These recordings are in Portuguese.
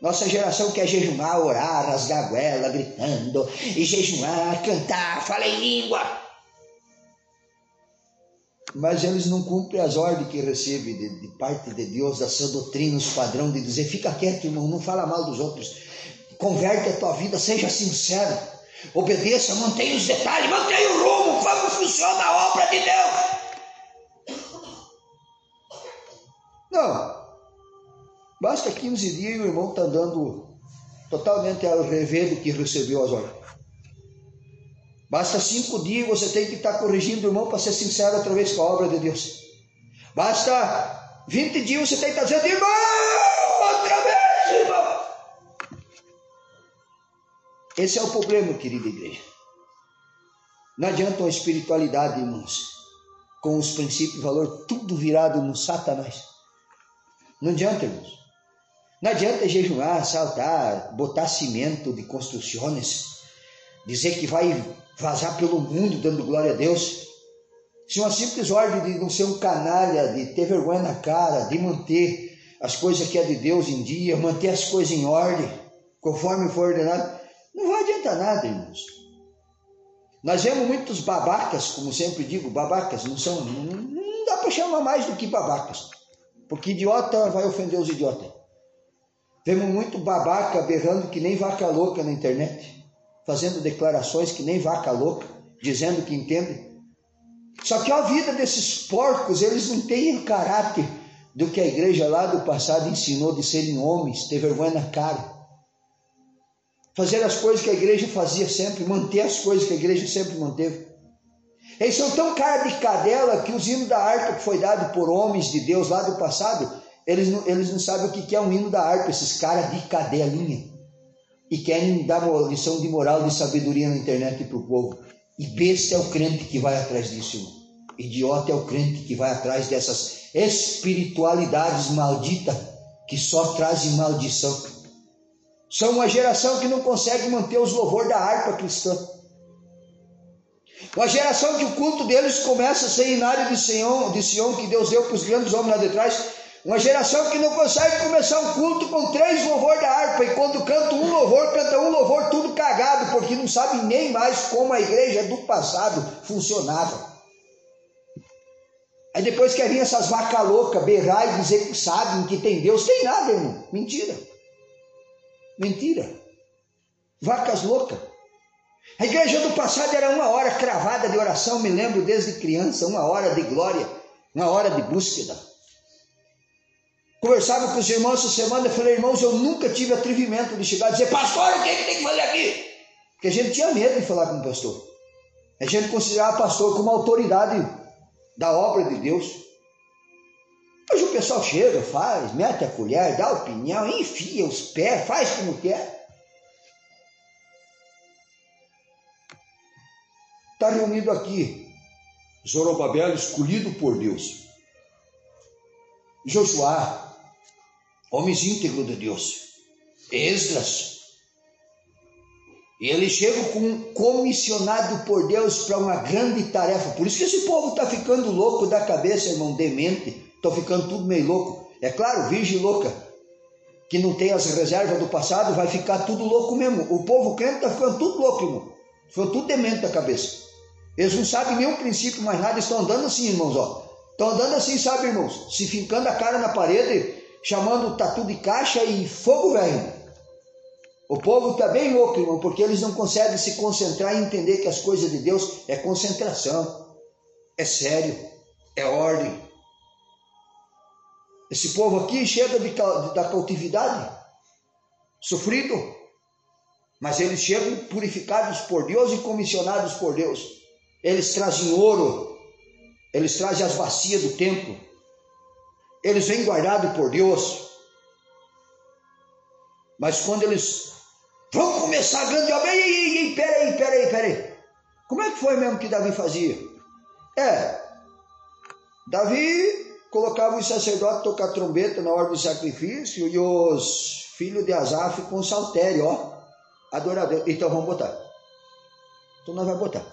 Nossa geração quer jejuar, orar, rasgar a goela, gritando, e jejuar, cantar, falar em língua. Mas eles não cumprem as ordens que recebem de parte de Deus, da sua doutrina, os padrões de dizer, fica quieto, irmão, não fala mal dos outros, converte a tua vida, seja sincero, obedeça, mantenha os detalhes, mantenha o rumo, como funciona a obra de Deus. Não, basta 15 dias e o irmão está andando totalmente ao revés do que recebeu as ordens. Basta 5 dias e você tem que estar corrigindo o irmão para ser sincero outra vez com a obra de Deus. Basta 20 dias você tem que estar dizendo, irmão, outra vez, irmão. Esse é o problema, querida igreja. Não adianta uma espiritualidade, irmãos, com os princípios e valor tudo virado no Satanás. Não adianta, irmãos. Não adianta jejuar, saltar, botar cimento de construções, dizer que vai vazar pelo mundo dando glória a Deus. Se uma simples ordem de não ser um canalha, de ter vergonha na cara, de manter as coisas que é de Deus em dia, manter as coisas em ordem, conforme for ordenado, não vai adiantar nada, irmãos. Nós vemos muitos babacas, como sempre digo, babacas, não dá para chamar mais do que babacas, porque idiota vai ofender os idiotas. Vemos muito babaca berrando que nem vaca louca na internet, fazendo declarações que nem vaca louca, dizendo que entende. Só que a vida desses porcos, eles não têm o caráter do que a igreja lá do passado ensinou de serem homens, ter vergonha na cara. Fazer as coisas que a igreja fazia sempre, manter as coisas que a igreja sempre manteve. Eles são tão cara de cadela que os hinos da harpa que foi dado por homens de Deus lá do passado, eles não sabem o que é um hino da harpa, esses caras de cadelinha. E querem dar uma lição de moral, de sabedoria na internet para o povo. E besta é o crente que vai atrás disso, irmão. Idiota é o crente que vai atrás dessas espiritualidades malditas que só trazem maldição. São uma geração que não consegue manter os louvores da harpa cristã. Uma geração que o culto deles começa a ser inário de Sião, que Deus deu para os grandes homens lá de trás. Uma geração que não consegue começar um culto com 3 louvores da harpa, e quando canta um louvor tudo cagado, porque não sabe nem mais como a igreja do passado funcionava. Aí depois quer vir essas vacas loucas, berrar e dizer que sabem, que tem Deus. Tem nada, irmão. Mentira. Mentira. Vacas loucas. A igreja do passado era 1 hora cravada de oração, me lembro desde criança, 1 hora de glória, 1 hora de búsqueda. Conversava com os irmãos essa semana, eu falei, irmãos, eu nunca tive atrevimento de chegar e dizer, pastor, o que é que tem que fazer aqui? Porque a gente tinha medo de falar com o pastor. A gente considerava o pastor como autoridade da obra de Deus. Hoje o pessoal chega, faz, mete a colher, dá opinião, enfia os pés, faz como quer. Está reunido aqui Zorobabel, escolhido por Deus. Josué, homens íntegros de Deus. Esdras. E ele chega comissionado por Deus para uma grande tarefa. Por isso que esse povo está ficando louco da cabeça, irmão, demente. Estão ficando tudo meio louco. É claro, virgem louca, que não tem as reservas do passado, vai ficar tudo louco mesmo. O povo crente está ficando tudo louco, irmão. Ficando tudo demente da cabeça. Eles não sabem nenhum princípio mais nada, estão andando assim, irmãos, ó. Estão andando assim, sabe, irmãos? Se fincando a cara na parede, chamando o tatu de caixa e fogo velho. O povo está bem louco, irmão, porque eles não conseguem se concentrar e entender que as coisas de Deus é concentração, é sério, é ordem. Esse povo aqui chega da cautividade, sofrido, mas eles chegam purificados por Deus e comissionados por Deus. Eles trazem ouro, eles trazem as bacias do templo, eles vêm guardados por Deus. Mas quando eles vão começar a grande obra, peraí. Como é que foi mesmo que Davi fazia? Davi colocava os sacerdotes a tocar trombeta na hora do sacrifício e os filhos de Asaf com saltério, adorador. Então vamos botar. Então nós vamos botar.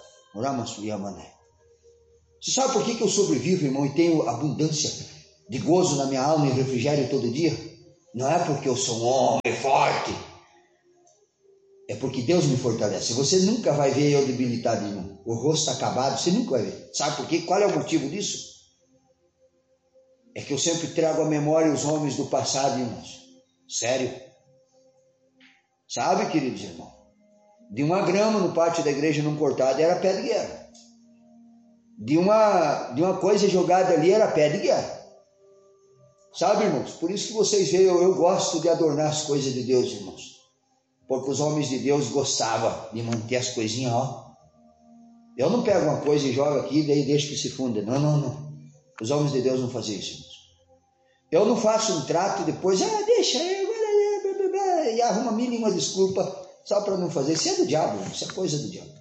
Você sabe por que eu sobrevivo, irmão, e tenho abundância de gozo na minha alma e refrigério todo dia? Não é porque eu sou um homem forte. É porque Deus me fortalece. Você nunca vai ver eu debilitado, irmão. O rosto acabado, você nunca vai ver. Sabe por quê? Qual é o motivo disso? É que eu sempre trago à memória os homens do passado, irmãos. Sério. Sabe, queridos irmãos? De uma grama no pátio da igreja não cortada era pé de guerra. De uma coisa jogada ali era pé de guerra. Sabe, irmãos? Por isso que vocês veem, eu gosto de adornar as coisas de Deus, irmãos. Porque os homens de Deus gostavam de manter as coisinhas, ó. Eu não pego uma coisa e jogo aqui e daí deixo que se funda. Não. Os homens de Deus não faziam isso, irmãos. Eu não faço um trato e depois, deixa eu, e arruma a mínima desculpa só para não fazer. Isso é do diabo, irmão. Isso é coisa do diabo.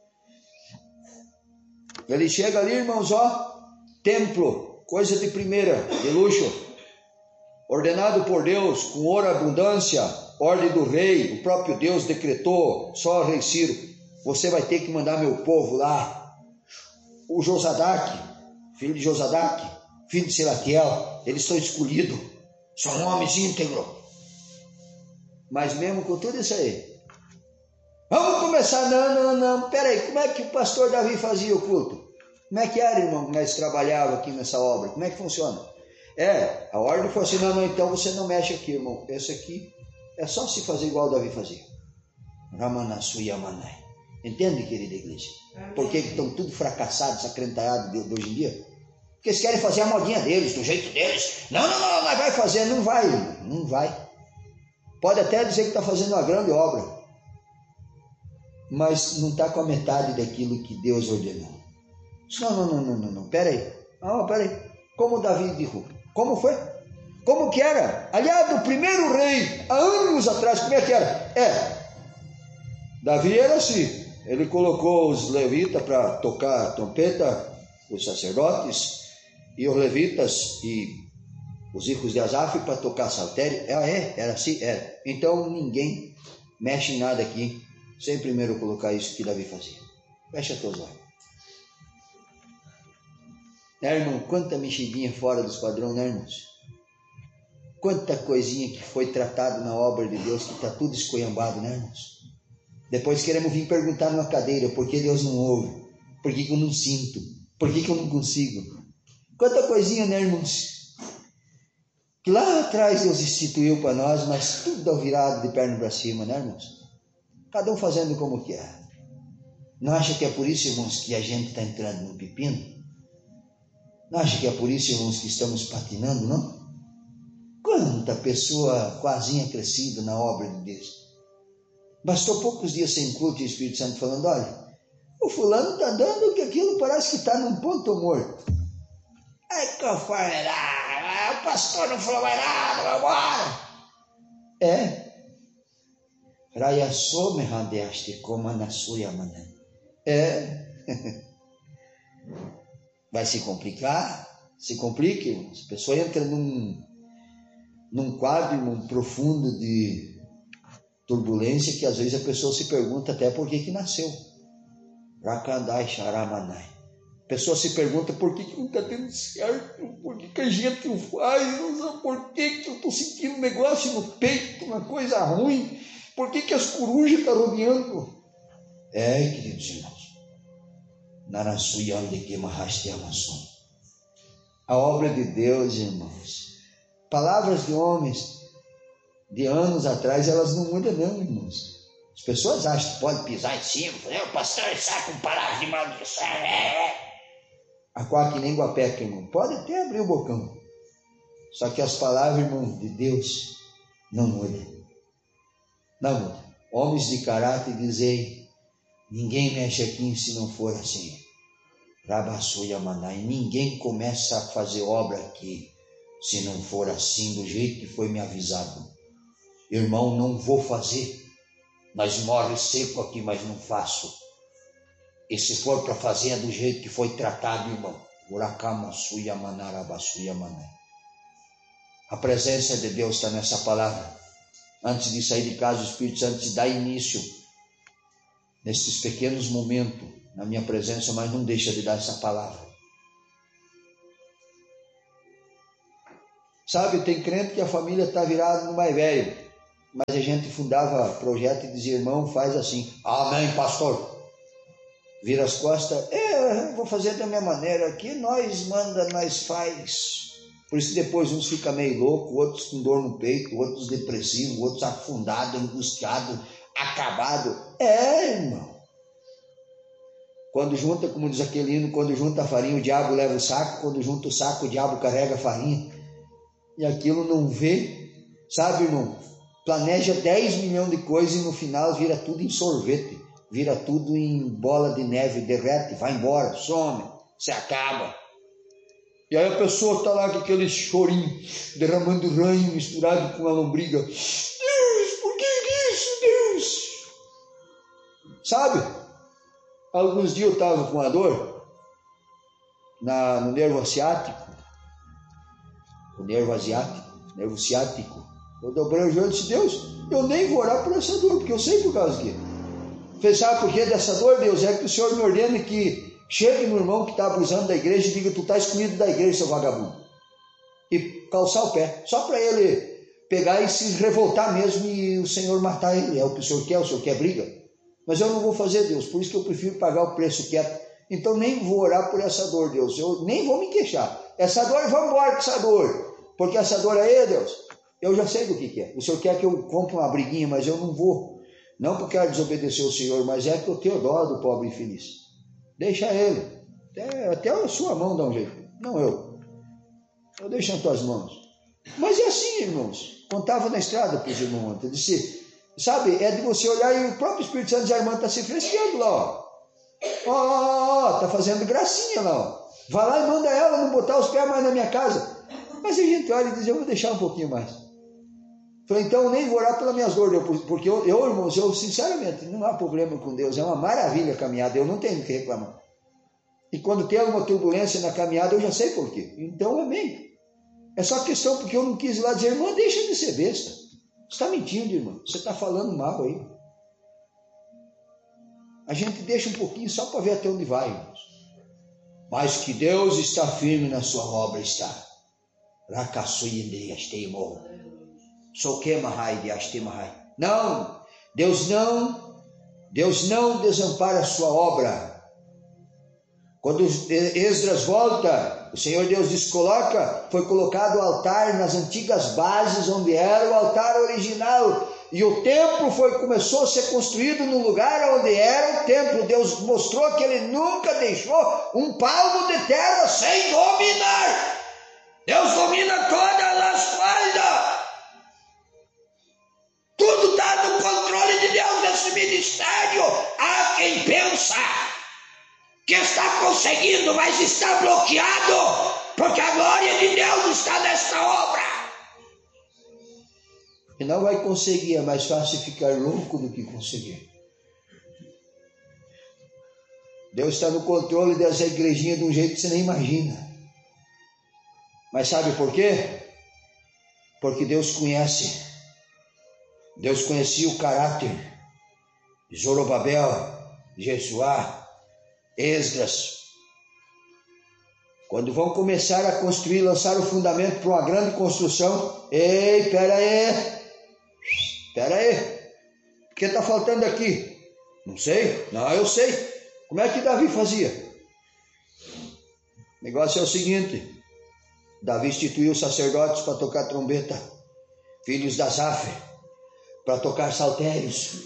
Ele chega ali, irmãos, ó, templo, coisa de primeira, de luxo, ordenado por Deus, com ouro abundância, ordem do rei, o próprio Deus decretou, só o rei Ciro, você vai ter que mandar meu povo lá. O Josadaque, filho de Josadaque, filho de Selatiel, eles são escolhidos, são homens íntegros. Mas mesmo com tudo isso aí, vamos começar, não, peraí, como é que o pastor Davi fazia o culto? Como é que era, irmão, que nós trabalhávamos aqui nessa obra? Como é que funciona? A ordem foi assim, não, então você não mexe aqui, irmão, esse aqui é só se fazer igual Davi fazia. Ramanassu Yamanai. Entende, querida igreja? Por que estão tudo fracassados, acrentados de hoje em dia? Porque eles querem fazer a modinha deles, do jeito deles. Não, nós vai fazer, não vai, irmão, não vai. Pode até dizer que está fazendo uma grande obra, mas não está com a metade daquilo que Deus ordenou. Não, peraí. Como Davi dijo? Como foi? Como que era? Aliás, o primeiro rei, há anos atrás, como é que era? Davi era assim, ele colocou os levitas para tocar a trompeta, os sacerdotes, e os levitas e os hijos de Asaf para tocar saltério. Era assim? Era. Então ninguém mexe em nada aqui, sem primeiro colocar isso que Davi fazia. Fecha teus olhos. Irmão, quanta mexidinha fora dos padrões, né, irmãos? Quanta coisinha que foi tratado na obra de Deus, que está tudo esculhambado, né, irmãos? Depois queremos vir perguntar numa cadeira, por que Deus não ouve? Por que eu não sinto? Por que eu não consigo? Quanta coisinha, né, irmãos? Que lá atrás Deus instituiu para nós, mas tudo ao virado de perna para cima, né, irmãos? Cada um fazendo como quer. Não acha que é por isso, irmãos, que a gente está entrando no pepino? Não acha que é por isso, irmãos, que estamos patinando, não? Quanta pessoa quasinha crescida na obra de Deus. Bastou poucos dias sem culto e o Espírito Santo falando, olha, o fulano está dando que aquilo parece que está num ponto morto. O pastor não falou mais nada, vai embora. Vai se complicar, se complica, irmãos. A pessoa entra num quadro profundo de turbulência que às vezes a pessoa se pergunta até por que nasceu. Rakandai Sharamanai. A pessoa se pergunta por que não está dando certo, por que a gente não faz, não sabe por que eu estou sentindo um negócio no peito, uma coisa ruim, por que as corujas estão rodeando? Queridos irmãos, a obra de Deus, irmãos, palavras de homens de anos atrás, elas não mudam não, irmãos. As pessoas acham que pode pisar em cima, o pastor sai com palavras de maldição, Aquá que nem guapeca, irmão, pode até abrir o bocão, só que as palavras, irmão, de Deus não mudam, não mudam. Homens de caráter dizem, ninguém mexe aqui se não for assim. Rabassu Yamanai, ninguém começa a fazer obra aqui se não for assim, do jeito que foi me avisado. Irmão, não vou fazer. Nós morre seco aqui, mas não faço. E se for para fazer é do jeito que foi tratado, irmão. Urakamassu Yamanai, Rabassu Yamanai. A presença de Deus está nessa palavra. Antes de sair de casa, o Espírito Santo te dá início nesses pequenos momentos na minha presença, mas não deixa de dar essa palavra. Sabe, tem crente que a família está virada no mais velho, mas a gente fundava projeto e dizia, irmão, faz assim. Amém, pastor. Vira as costas, vou fazer da minha maneira aqui, nós manda, nós faz. Por isso depois uns ficam meio loucos, outros com dor no peito, outros depressivos, outros afundados, angustiados, acabados. Irmão. Quando junta, como diz aquele hino, quando junta a farinha, o diabo leva o saco, quando junta o saco, o diabo carrega a farinha. E aquilo não vê, sabe, irmão? Planeja 10 milhões de coisas e no final vira tudo em sorvete, vira tudo em bola de neve, derrete, vai embora, some, se acaba. E aí a pessoa está lá com aquele chorinho, derramando ranho misturado com a lombriga. Deus, por que isso, Deus? Sabe? Alguns dias eu estava com uma dor no nervo asiático. O nervo ciático. Eu dobrei o joelho e disse, Deus, eu nem vou orar por essa dor, porque eu sei por causa que. Você sabe por que dessa dor, Deus? É que o Senhor me ordena que chegue no irmão que está abusando da igreja e diga, tu está excluído da igreja, seu vagabundo. E calçar o pé, só para ele pegar e se revoltar mesmo e o Senhor matar ele. É o que o Senhor quer briga. Mas eu não vou fazer, Deus, por isso que eu prefiro pagar o preço quieto. Então nem vou orar por essa dor, Deus, eu nem vou me queixar. Essa dor, vamos embora com essa dor, porque essa dor aí, Deus, eu já sei do que é. O Senhor quer que eu compre uma briguinha, mas eu não vou. Não porque eu quero desobedecer o Senhor, mas é que eu tenho dó do pobre infeliz. Deixa ele. Até a sua mão dá um jeito. Não eu. Eu deixo nas tuas mãos. Mas é assim, irmãos. Contava na estrada para os irmãos ontem. Eu disse, sabe, é de você olhar e o próprio Espírito Santo diz, a irmã está se fresqueando lá, ó. Está fazendo gracinha lá, ó. Vai lá e manda ela não botar os pés mais na minha casa. Mas a gente olha e diz, eu vou deixar um pouquinho mais. Falei, então eu nem vou orar pelas minhas dores, porque eu, irmãos, eu sinceramente, não há problema com Deus, é uma maravilha a caminhada, eu não tenho o que reclamar. E quando tem alguma turbulência na caminhada, eu já sei por quê. Então, amém. É só questão porque eu não quis ir lá dizer, irmã, deixa de ser besta. Você está mentindo, irmã, você está falando mal aí. A gente deixa um pouquinho só para ver até onde vai, irmãos. Mas que Deus está firme na sua obra, está. Não, Deus não desampara a sua obra. Quando Esdras volta, o Senhor Deus foi colocado o altar nas antigas bases onde era o altar original. E o templo começou a ser construído no lugar onde era o templo. Deus mostrou que ele nunca deixou um palmo de terra sem dominar. Deus domina todas as coisas. Tudo está no controle de Deus nesse ministério. Há quem pensa que está conseguindo, mas está bloqueado, porque a glória de Deus está nesta obra. E não vai conseguir, é mais fácil ficar louco do que conseguir. Deus está no controle dessa igrejinha de um jeito que você nem imagina. Mas sabe por quê? Porque Deus conhece. Deus conhecia o caráter de Zorobabel, Jesuá, Esdras. Quando vão começar a construir, lançar o fundamento para uma grande construção, ei, espera aí, o que está faltando aqui? Não sei, não, eu sei. Como é que Davi fazia? O negócio é o seguinte, Davi instituiu sacerdotes para tocar trombeta, filhos de Asaf, para tocar saltérios.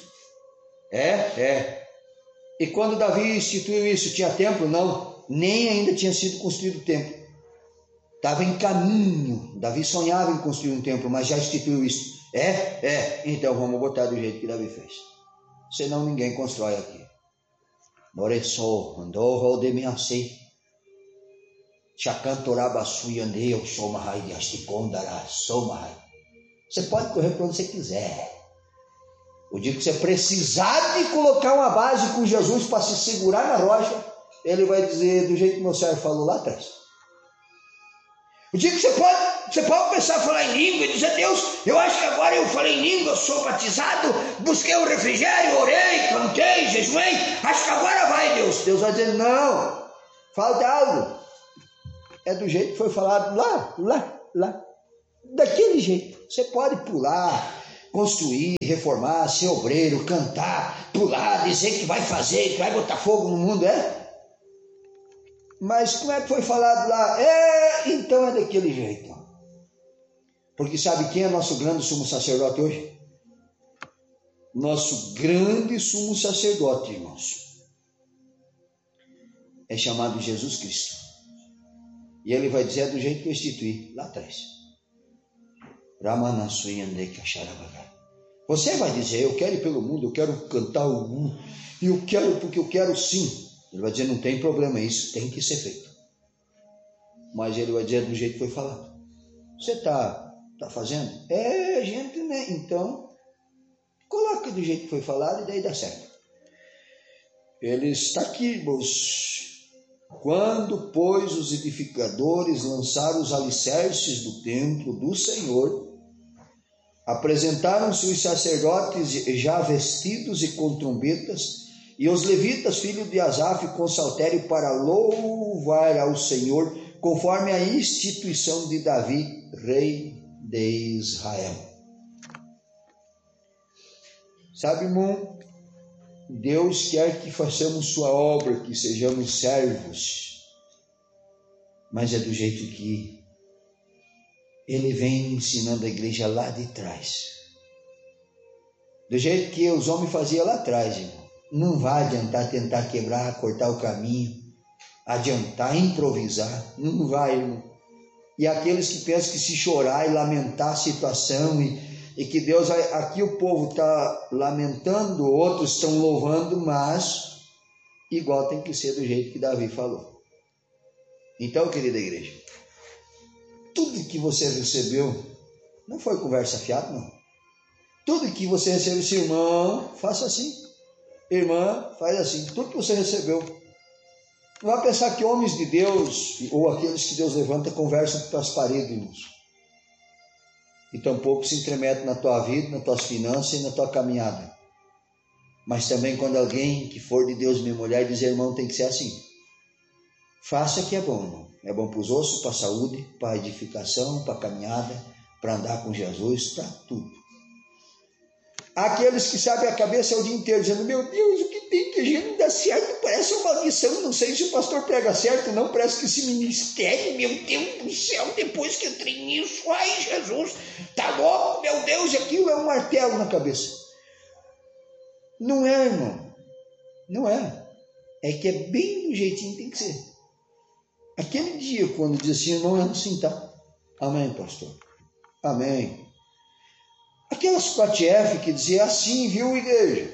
E quando Davi instituiu isso, tinha templo? Não, nem ainda tinha sido construído o templo. Estava em caminho. Davi sonhava em construir um templo, mas já instituiu isso. Então vamos botar do jeito que Davi fez. Senão ninguém constrói aqui. Moreçou, andou, rodemiacei. Chacantorabassuiandeu, somahai, asticondara, somahai. Você pode correr para onde você quiser. O dia que você precisar de colocar uma base com Jesus para se segurar na rocha, ele vai dizer do jeito que meu servo falou lá atrás. O dia que você pode começar a falar em língua e dizer, Deus, eu acho que agora eu falei em língua, eu sou batizado, busquei o refrigério, orei, cantei, jejuei, acho que agora vai, Deus. Deus vai dizer, não, falta algo. É do jeito que foi falado lá. daquele jeito. Você pode pular, construir, reformar, ser obreiro, cantar, pular, dizer que vai fazer, que vai botar fogo no mundo, Mas como é que foi falado lá? Então é daquele jeito. Porque sabe quem é nosso grande sumo sacerdote hoje? Nosso grande sumo sacerdote, irmãos, é chamado Jesus Cristo. E ele vai dizer do jeito que eu instituí lá atrás. Você vai dizer, eu quero ir pelo mundo, eu quero cantar o mundo, e eu quero porque eu quero sim. Ele vai dizer, não tem problema, isso tem que ser feito. Mas ele vai dizer do jeito que foi falado. Você está fazendo? Gente, né? Então, coloca do jeito que foi falado e daí dá certo. Ele está aqui, irmãos. Quando, pois, os edificadores lançaram os alicerces do templo do Senhor, apresentaram-se os sacerdotes já vestidos e com trombetas, e os levitas, filhos de Asaf, com saltério para louvar ao Senhor, conforme a instituição de Davi, rei de Israel. Sabe, irmão? Deus quer que façamos sua obra, que sejamos servos, mas é do jeito que Ele vem ensinando a igreja lá de trás. Do jeito que os homens faziam lá atrás, irmão. Não vai adiantar tentar quebrar, cortar o caminho, adiantar, improvisar, não vai, irmão. E aqueles que pensam que se chorar e lamentar a situação e que Deus, aqui o povo está lamentando, outros estão louvando, mas igual tem que ser do jeito que Davi falou. Então, querida igreja, tudo que você recebeu não foi conversa fiada, não. Tudo que você recebeu, esse irmão, faça assim. Irmã, faz assim. Tudo que você recebeu. Não vai pensar que homens de Deus, ou aqueles que Deus levanta, conversam para as paredes, irmãos. E tampouco se intromete na tua vida, nas tuas finanças e na tua caminhada. Mas também quando alguém que for de Deus, minha mulher, dizer, irmão, tem que ser assim. Faça que é bom, irmão. É bom para os ossos, para a saúde, para a edificação, para a caminhada, para andar com Jesus, para tudo. Aqueles que sabem a cabeça o dia inteiro, dizendo, meu Deus, o que tem que a gente não dá certo? Parece uma maldição, não sei se o pastor prega certo, não, parece que esse ministério, meu Deus do céu, depois que entrei nisso, ai Jesus, tá louco, meu Deus, aquilo é um martelo na cabeça. Não é, irmão, não é. É que é bem do jeitinho que tem que ser. Aquele dia, quando diz assim, irmão, é assim, tá? Amém, pastor. Amém. Aquelas 4F que dizia assim, viu, igreja?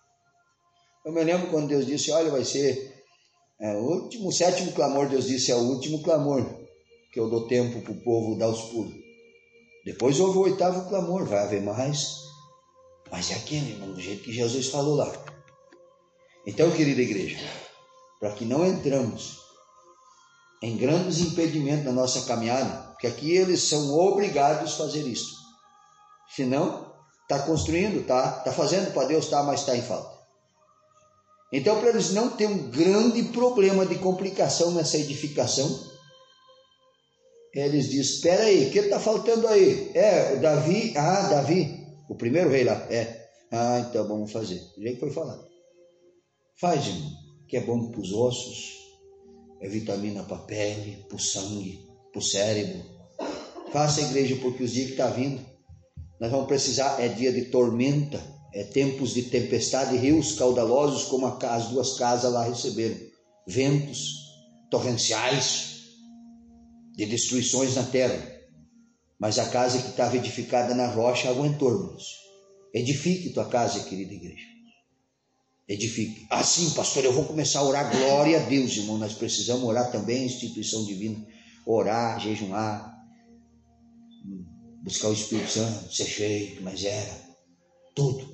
Eu me lembro quando Deus disse, olha, vai ser o sétimo clamor, Deus disse, é o último clamor, que eu dou tempo para o povo dar os pulos. Depois houve o 8º clamor, vai haver mais, mas é aquele, irmão, do jeito que Jesus falou lá. Então, querida igreja, para que não entramos em grandes impedimentos na nossa caminhada, porque aqui eles são obrigados a fazer isso. Senão, está construindo, está fazendo para Deus, mas está em falta. Então, para eles não terem um grande problema de complicação nessa edificação, eles dizem, espera aí, o que está faltando aí? Davi, Davi, o primeiro rei lá, então vamos fazer, do jeito que foi falado. Faz, irmão, que é bom para os ossos, é vitamina para a pele, para o sangue, para o cérebro. Faça a igreja, porque os dias que está vindo, nós vamos precisar, é dia de tormenta, é tempos de tempestade, rios caudalosos, como as 2 casas lá receberam, ventos torrenciais, de destruições na terra. Mas a casa que estava edificada na rocha aguentou, irmãos. Edifique tua casa, querida igreja. Edifique. Sim, pastor, eu vou começar a orar, glória a Deus, irmão. Nós precisamos orar também, instituição divina, orar, jejuar, buscar o Espírito Santo, ser cheio, mas tudo.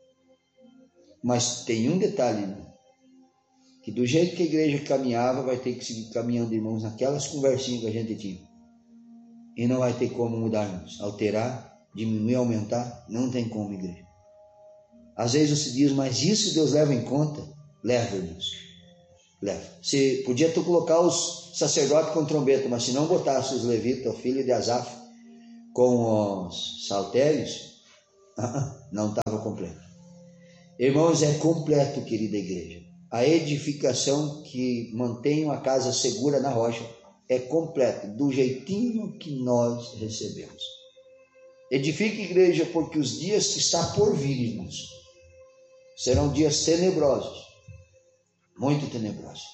Mas tem um detalhe, irmão, que do jeito que a igreja caminhava, vai ter que seguir caminhando, irmãos, naquelas conversinhas que a gente tinha. E não vai ter como mudar, irmãos. Alterar, diminuir, aumentar, não tem como, igreja. Às vezes você diz, mas isso Deus leva em conta? Leva, irmãos. Leva. Você podia tu colocar os sacerdotes com trombeta, mas se não botasse os levitas, o filho de Asaf, com os saltérios, não estava completo. Irmãos, é completo, querida igreja. A edificação que mantém uma casa segura na rocha é completa, do jeitinho que nós recebemos. Edifique, igreja, porque os dias que está por vir, irmãos, serão dias tenebrosos, muito tenebrosos.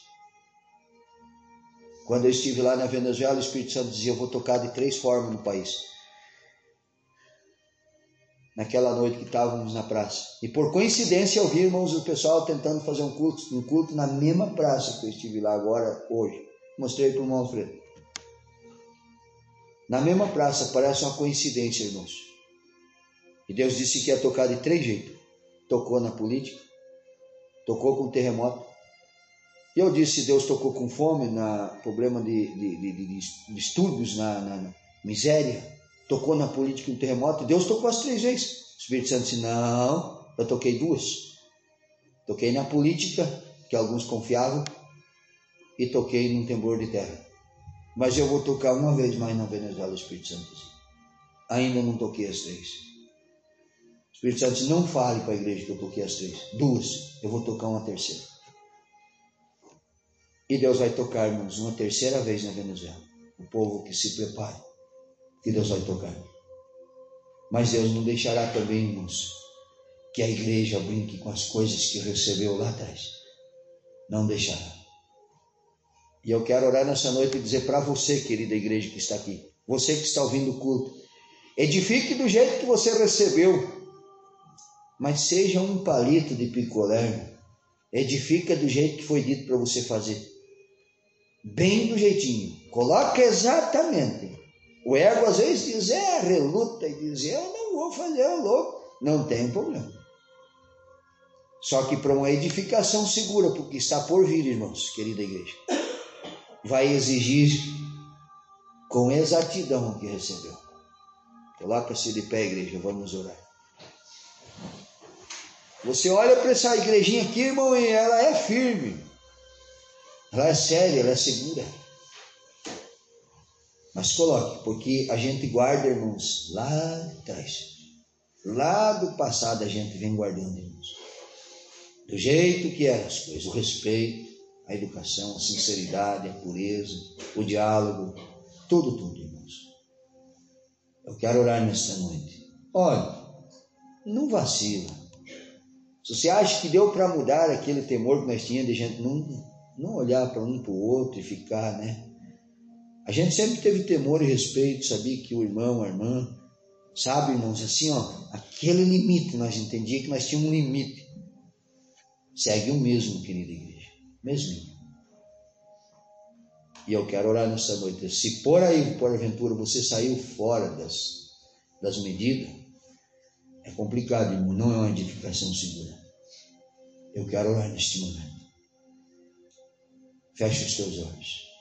Quando eu estive lá na Venezuela, o Espírito Santo dizia: eu vou tocar de 3 formas no país. Naquela noite que estávamos na praça. E por coincidência eu vi, irmãos, o pessoal tentando fazer um culto na mesma praça que eu estive lá agora, hoje. Mostrei para o irmão Alfredo. Na mesma praça, parece uma coincidência, irmãos. E Deus disse que ia tocar de 3 jeitos. Tocou na política, tocou com terremoto. E eu disse: Deus tocou com fome, na problema de estudos, na miséria. Tocou na política e no terremoto. Deus tocou as 3 vezes. O Espírito Santo disse: não, eu toquei 2. Toquei na política, que alguns confiavam, e toquei num temblor de terra. Mas eu vou tocar uma vez mais na Venezuela, o Espírito Santo disse. Ainda não toquei as 3. O Espírito Santo disse: não fale para a igreja que eu toquei as 3. 2, eu vou tocar uma terceira. E Deus vai tocar, irmãos, uma terceira vez na Venezuela. O povo que se prepare, que Deus vai tocar. Mas Deus não deixará também, irmãos, que a igreja brinque com as coisas que recebeu lá atrás. Não deixará. E eu quero orar nessa noite e dizer para você, querida igreja que está aqui, você que está ouvindo o culto, edifique do jeito que você recebeu, mas seja um palito de picolé. Edifica do jeito que foi dito para você fazer. Bem do jeitinho. Coloca exatamente. O ego às vezes diz, reluta e diz: eu não vou fazer, é louco. Não tem problema. Só que para uma edificação segura, porque está por vir, irmãos, querida igreja, vai exigir com exatidão o que recebeu. Coloca-se de pé, igreja, vamos orar. Você olha para essa igrejinha aqui, irmão, e ela é firme. Ela é séria, ela é segura. Mas coloque, porque a gente guarda, irmãos, lá atrás. Lá do passado a gente vem guardando, irmãos. Do jeito que eram as coisas, o respeito, a educação, a sinceridade, a pureza, o diálogo, tudo, irmãos. Eu quero orar nesta noite. Olha, não vacila. Se você acha que deu para mudar aquele temor que nós tínhamos de gente não olhar para um para o outro e ficar, né? A gente sempre teve temor e respeito, sabia que o irmão, a irmã, sabe, irmãos, assim, aquele limite, nós entendíamos que nós tínhamos um limite. Segue o mesmo, querida igreja, mesmo. E eu quero orar nessa noite. Se por aí, por aventura, você saiu fora das medidas, é complicado, irmão, não é uma edificação segura. Eu quero orar neste momento. Feche os teus olhos.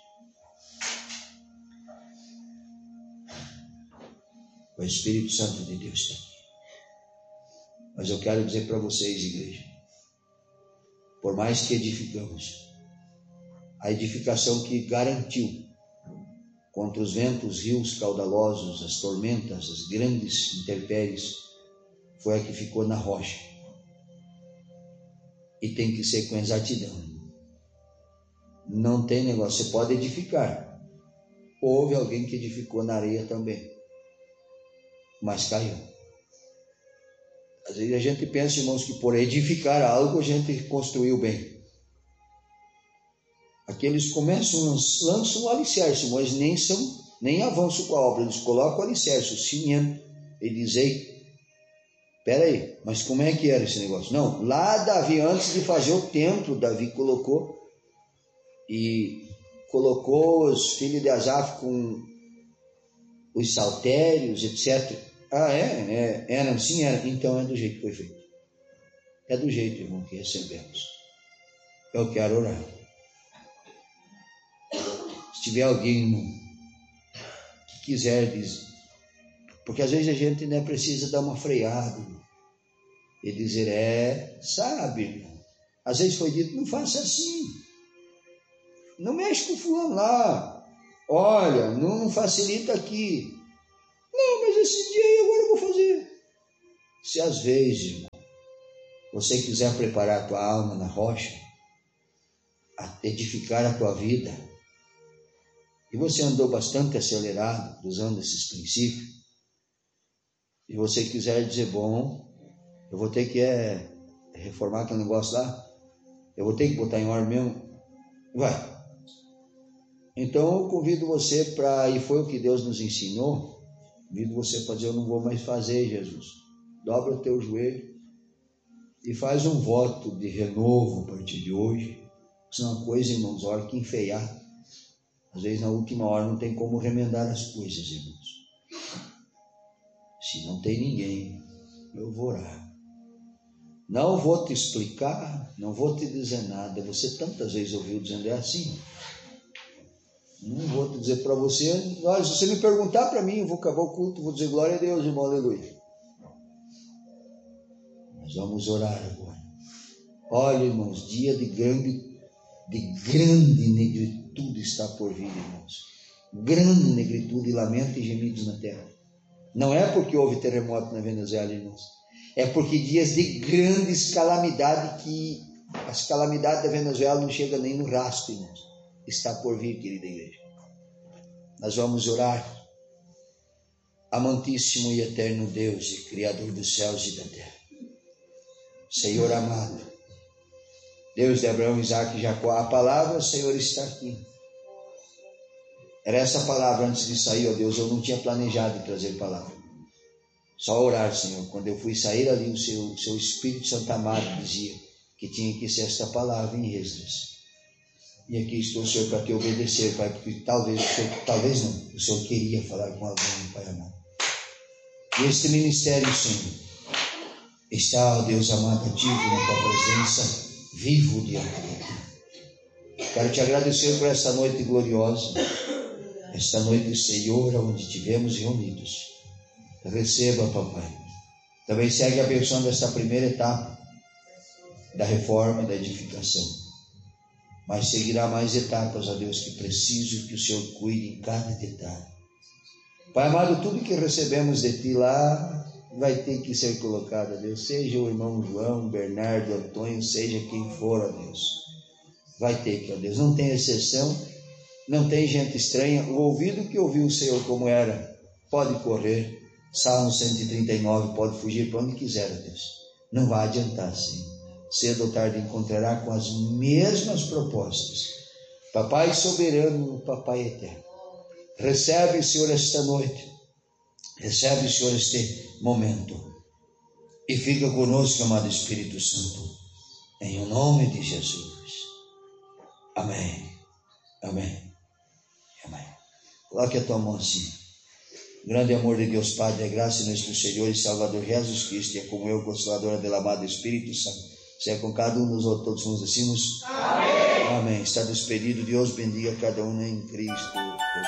O Espírito Santo de Deus está aqui. Mas eu quero dizer para vocês, igreja, por mais que edificamos, a edificação que garantiu contra os ventos, rios caudalosos, as tormentas, as grandes intempéries, foi a que ficou na rocha. E tem que ser com exatidão. Não tem negócio, você pode edificar. Houve alguém que edificou na areia também, mas caiu. Às vezes a gente pensa, irmãos, que por edificar algo a gente construiu bem. Aqueles começam, lançam o alicerce, mas nem avançam com a obra. Eles colocam o alicerce, o cimento, e dizem: espera aí, mas como é que era esse negócio? Não, lá Davi, antes de fazer o templo, Davi colocou os filhos de Asaf com os saltérios, etc. Era assim? Era. Então é do jeito que foi feito. É do jeito, irmão, que recebemos. Eu quero orar. Se tiver alguém, irmão, que quiser dizer, porque às vezes a gente, né, precisa dar uma freada, irmão, e dizer, sabe, irmão, às vezes foi dito: não faça assim, não mexe com fulano lá, olha, não facilita aqui. Não, mas esse dia aí agora eu vou fazer. Se às vezes, irmão, você quiser preparar a tua alma na rocha, edificar a tua vida, e você andou bastante acelerado usando esses princípios, e você quiser dizer, bom, eu vou ter que reformar aquele negócio lá, eu vou ter que botar em ordem mesmo, vai. Então eu convido você para, e foi o que Deus nos ensinou, convido você para dizer, eu não vou mais fazer, Jesus. Dobra o teu joelho e faz um voto de renovo a partir de hoje. Isso é uma coisa, irmãos, a hora que enfeiar. Às vezes na última hora não tem como remendar as coisas, irmãos. Se não tem ninguém, eu vou orar. Não vou te explicar, não vou te dizer nada. Você tantas vezes ouviu dizendo, é assim. Não vou te dizer para você, se você me perguntar para mim, eu vou acabar o culto, vou dizer glória a Deus, irmão, aleluia. Nós vamos orar agora. Olha, irmãos, dia de grande negritude está por vir, irmãos. Grande negritude, lamento e gemidos na terra. Não é porque houve terremoto na Venezuela, irmãos. É porque dias de grandes calamidades, que as calamidades da Venezuela não chegam nem no rastro, irmãos. Está por vir, querida igreja. Nós vamos orar. Amantíssimo e eterno Deus e Criador dos céus e da terra. Senhor amado, Deus de Abraão, Isaac e Jacó, a palavra, Senhor, está aqui. Era essa palavra antes de sair, ó Deus, eu não tinha planejado trazer palavra. Só orar, Senhor. Quando eu fui sair ali, o seu Espírito Santo amado dizia que tinha que ser esta palavra em Esdras. E aqui estou, Senhor, para te obedecer, Pai, porque talvez não, o Senhor queria falar com alguém, Pai amado. E este ministério, Senhor, está, ó Deus amado, ativo na tua presença, vivo diante de ti. Quero te agradecer por esta noite gloriosa, esta noite, Senhor, onde estivemos reunidos. Receba, papai. Também segue abençoando esta primeira etapa da reforma, da edificação. Mas seguirá mais etapas, ó Deus, que preciso que o Senhor cuide em cada detalhe. Pai amado, tudo que recebemos de ti lá vai ter que ser colocado, ó Deus. Seja o irmão João, Bernardo, Antônio, seja quem for, ó Deus. Vai ter que, ó Deus. Não tem exceção, não tem gente estranha. O ouvido que ouviu o Senhor como era, pode correr. Salmo 139, pode fugir para onde quiser, ó Deus. Não vai adiantar, Senhor. Cedo ou tarde encontrará com as mesmas propostas. Papai soberano, Papai eterno. Recebe, Senhor, esta noite. Recebe, Senhor, este momento. E fica conosco, amado Espírito Santo. Em nome de Jesus. Amém. Amém. Amém. Coloque a tua mão assim. Grande amor de Deus Padre, a graça de nosso Senhor e Salvador Jesus Cristo, e a comunhão consoladora do amado Espírito Santo. Se é com cada um dos outros, todos nos decimos. Amém. Amém. Está despedido. Deus bendiga cada um em Cristo.